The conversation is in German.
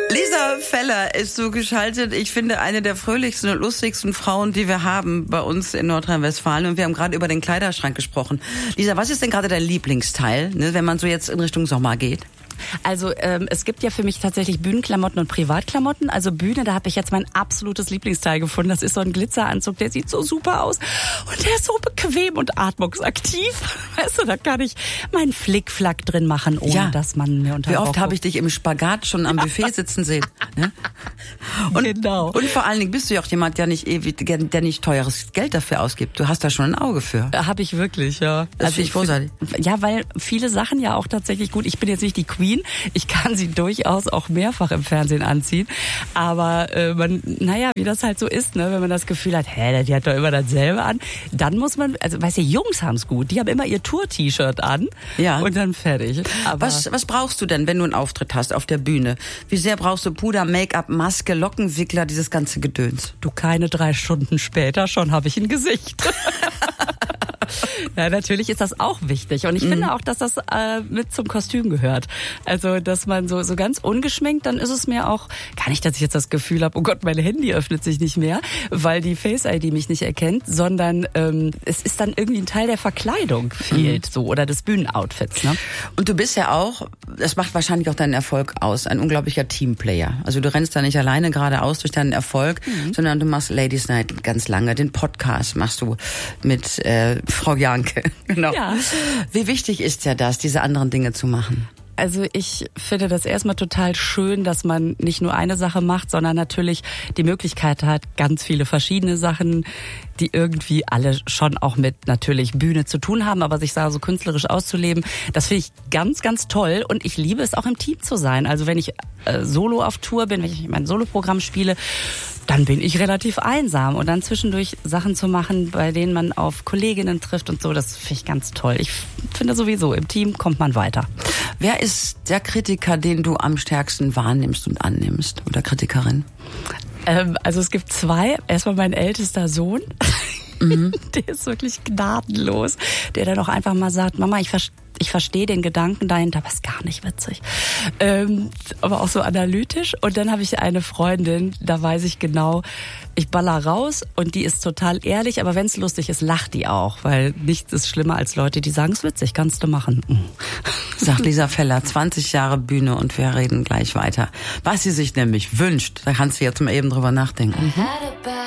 Lisa Feller ist so geschaltet. Ich finde, eine der fröhlichsten und lustigsten Frauen, die wir haben bei uns in Nordrhein-Westfalen. Und wir haben gerade über den Kleiderschrank gesprochen. Lisa, was ist denn gerade dein Lieblingsteil, ne, wenn man so jetzt in Richtung Sommer geht? Also es gibt ja für mich tatsächlich Bühnenklamotten und Privatklamotten. Also Bühne, da habe ich jetzt mein absolutes Lieblingsteil gefunden. Das ist so ein Glitzeranzug, der sieht so super aus. Und der ist so bequem und atmungsaktiv. Weißt du, da kann ich meinen Flickflack drin machen, ohne dass man mir unter. Wie oft habe ich dich im Spagat schon am Buffet sitzen sehen? Ne? Und, genau. Und vor allen Dingen bist du ja auch jemand, der nicht teures Geld dafür ausgibt. Du hast da schon ein Auge für. Habe ich wirklich, ja. Das finde ich großartig. Ja, weil viele Sachen ja auch tatsächlich gut. Ich bin jetzt nicht die Queen. Ich kann sie durchaus auch mehrfach im Fernsehen anziehen. Aber wie das halt so ist, ne, wenn man das Gefühl hat, die hat doch immer dasselbe an, dann muss man, also weißt du, Jungs haben's gut. Die haben immer ihr Tour-T-Shirt an und dann fertig. Aber was brauchst du denn, wenn du einen Auftritt hast auf der Bühne? Wie sehr brauchst du Puder, Make-up, Maske, Lockenwickler, dieses ganze Gedöns? Du, keine 3 Stunden später schon habe ich ein Gesicht. Ja, natürlich ist das auch wichtig. Und ich finde auch, dass das mit zum Kostüm gehört. Also, dass man so ganz ungeschminkt, dann ist es mir auch, gar nicht, dass ich jetzt das Gefühl habe, oh Gott, mein Handy öffnet sich nicht mehr, weil die Face-ID mich nicht erkennt, sondern es ist dann irgendwie ein Teil der Verkleidung fehlt, so, oder des Bühnenoutfits, ne? Und du bist ja auch, das macht wahrscheinlich auch deinen Erfolg aus, ein unglaublicher Teamplayer. Also du rennst da nicht alleine geradeaus durch deinen Erfolg, sondern du machst Ladies Night ganz lange, den Podcast machst du mit Frau Janke, genau. Ja. Wie wichtig ist ja das, diese anderen Dinge zu machen? Also ich finde das erstmal total schön, dass man nicht nur eine Sache macht, sondern natürlich die Möglichkeit hat, ganz viele verschiedene Sachen, die irgendwie alle schon auch mit natürlich Bühne zu tun haben, aber sich da so künstlerisch auszuleben, das finde ich ganz, ganz toll. Und ich liebe es auch im Team zu sein. Also wenn ich solo auf Tour bin, wenn ich mein Soloprogramm spiele, dann bin ich relativ einsam. Und dann zwischendurch Sachen zu machen, bei denen man auf Kolleginnen trifft und so, das finde ich ganz toll. Ich finde sowieso, im Team kommt man weiter. Wer ist der Kritiker, den du am stärksten wahrnimmst und annimmst? Oder Kritikerin? Also es gibt 2. Erstmal mein ältester Sohn. Der ist wirklich gnadenlos. Der dann auch einfach mal sagt, Mama, ich verstehe den Gedanken dahinter, aber ist gar nicht witzig. Aber auch so analytisch. Und dann habe ich eine Freundin, da weiß ich genau, ich baller raus und die ist total ehrlich, aber wenn es lustig ist, lacht die auch, weil nichts ist schlimmer als Leute, die sagen, es ist witzig, kannst du machen. Sagt Lisa Feller, 20 Jahre Bühne und wir reden gleich weiter. Was sie sich nämlich wünscht, da kannst du jetzt mal eben drüber nachdenken.